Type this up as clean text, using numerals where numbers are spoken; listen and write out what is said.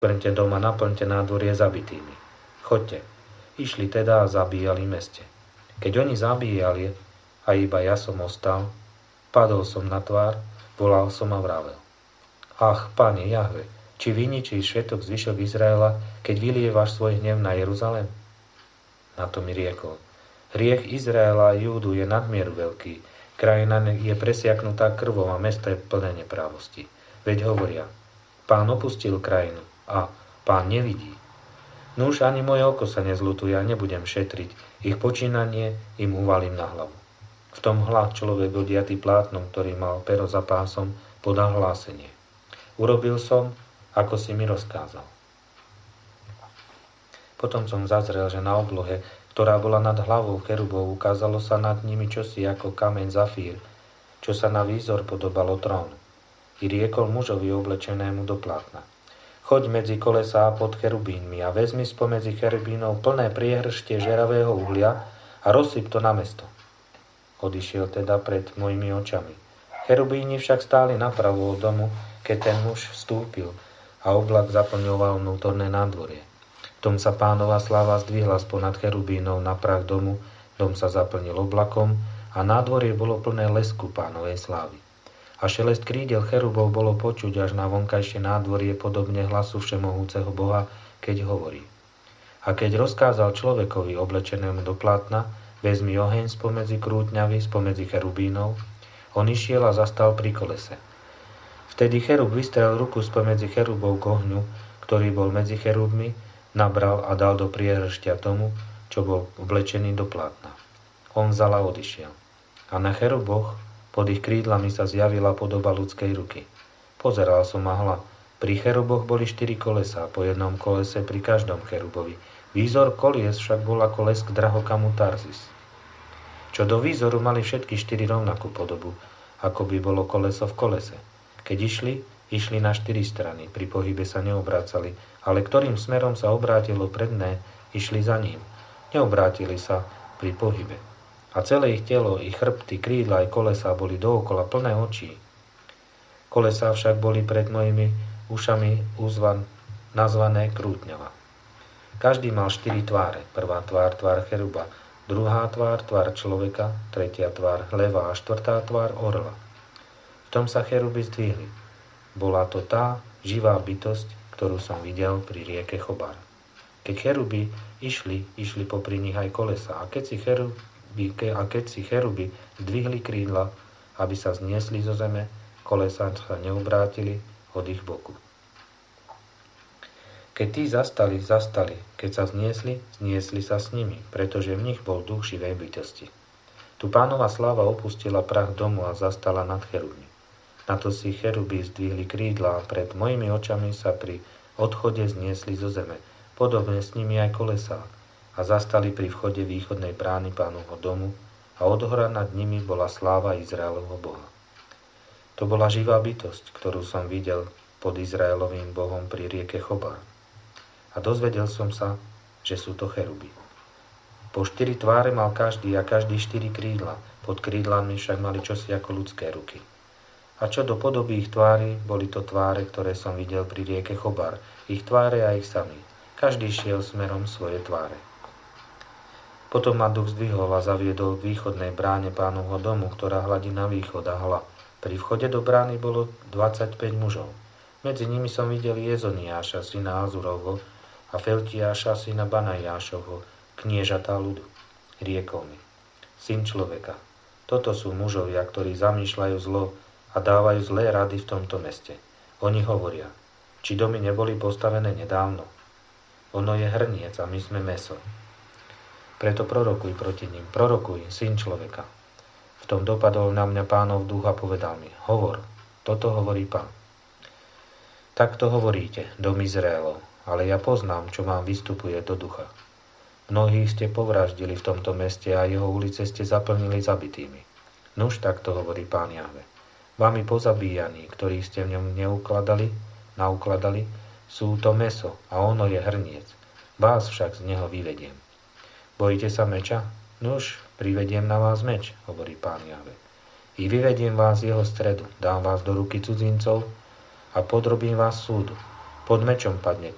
Brňte doma, naplňte nádvorie zabitými. Choďte. Išli teda a zabíjali meste. Keď oni zabíjali a iba ja som ostal, padol som na tvár, volal som a vravel: Ach, Pane Jahve, či vyničíš všetok zvyšok Izraela, keď vylievaš svoj hnev na Jeruzalém? Na to mi riekol: Hriech Izraela a Júdu je nadmieru veľký, krajina je presiaknutá krvou a mesto je plné neprávosti. Veď hovoria: Pán opustil krajinu a Pán nevidí. Nuž ani moje oko sa nezľutuje a nebudem šetriť, ich počínanie im uvalím na hlavu. V tom hľad človek odiatý plátnom, ktorý mal pero za pásom, podal hlásenie: Urobil som, ako si mi rozkázal. Potom som zazrel, že na oblohe, ktorá bola nad hlavou cherubov, ukázalo sa nad nimi čosi ako kameň zafír, čo sa na výzor podobalo trónu. I riekol mužovi oblečenému do plátna: Choď medzi kolesá pod cherubínmi a vezmi spomedzi cherubínov plné priehrštie žeravého uhlia a rozsyp to na mesto. Odišiel teda pred mojimi očami. Cherubíni však stáli napravo od domu, keď ten muž vstúpil a oblak zaplňoval vnútorné nádvorie. Tom sa Pánova sláva zdvihla spomad cherubínov na prah domu, dom sa zaplnil oblakom a nádvorie bolo plné lesku Pánovej slávy. A šelest krídel cherubov bolo počuť až na vonkajšie nádvorie, podobne hlasu všemohúceho Boha, keď hovorí: A keď rozkázal človekovi oblečenému do plátna: Vezmi oheň spomedzi krútňavy, spomedzi cherubínov, on išiel a zastal pri kolese. Vtedy cherub vystrel ruku spomedzi cherubov k ohňu, ktorý bol medzi cherubmi, nabral a dal do priehršťa tomu, čo bol oblečený do plátna. On vzal a odišiel. A na cheruboch pod ich krídlami sa zjavila podoba ľudskej ruky. Pozeral som a hľa, pri cheruboch boli 4 kolesá, po jednom kolese pri každom cherubovi. Výzor kolies však bol ako lesk drahokamu Tarzis. Čo do výzoru mali všetky 4 rovnakú podobu, ako by bolo koleso v kolese. Keď išli na 4 strany, pri pohybe sa neobracali, ale ktorým smerom sa obrátilo predné, išli za ním. Neobrátili sa pri pohybe. A celé ich telo, ich chrbty, krídla aj kolesá boli dookola plné očí. Kolesá však boli pred mojimi ušami nazvané krútňava. Každý mal 4 tváre. Prvá tvár cheruba, druhá tvár človeka, tretia tvár leva a štvrtá tvár orla. V tom sa cheruby zdvihli. Bola to tá živá bytosť, ktorú som videl pri rieke Chobar. Keď cheruby išli popri nich aj kolesa, a keď si cheruby zdvihli krídla, aby sa zniesli zo zeme, kolesá sa neobrátili od ich boku. Keď tí zastali, keď sa zniesli sa s nimi, pretože v nich bol duch živej bytosti. Tu Pánova sláva opustila prach domu a zastala nad cherubmi. Na to si cheruby zdvihli krídla a pred mojimi očami sa pri odchode zniesli zo zeme, podobne s nimi aj kolesá, a zastali pri vchode východnej brány Pánovho domu a odhora nad nimi bola sláva Izraelovho Boha. To bola živá bytosť, ktorú som videl pod Izraelovým Bohom pri rieke Chobar. A dozvedel som sa, že sú to cheruby. Po 4 tváre mal každý a každý 4 krídla, pod krídlami však mali čosi ako ľudské ruky. A čo do podoby ich tvári, boli to tváre, ktoré som videl pri rieke Chobar, ich tváre a ich samí. Každý šiel smerom svoje tváre. Potom ma duch zdvihol a zaviedol k východnej bráne Pánovho domu, ktorá hladí na východ a hla. Pri vchode do brány bolo 25 mužov. Medzi nimi som videl Jezoniáša, syna Azurovho, a Feltiáša, syna Banajášovho, kniežatá ľudu. Riekol mi: Syn človeka, toto sú mužovia, ktorí zamýšľajú zlo a dávajú zlé rady v tomto meste. Oni hovoria: či domy neboli postavené nedávno? Ono je hrniec a my sme mäso. Preto prorokuj proti ním, prorokuj, syn človeka. V tom dopadol na mňa Pánov duch a povedal mi: Hovor, toto hovorí Pán. Takto hovoríte, dom Izraelov, ale ja poznám, čo vám vystupuje do ducha. Mnohých ste povraždili v tomto meste a jeho ulice ste zaplnili zabitými. Nuž, takto hovorí Pán Jahve. Vami pozabíjaní, ktorí ste v ňom naukladali, sú to mäso a ono je hrniec. Vás však z neho vyvediem. Bojíte sa meča? Nuž, privediem na vás meč, hovorí Pán Jahve. I vyvediem vás z jeho stredu, dám vás do ruky cudzincov a podrobím vás súdu. Pod mečom padnete.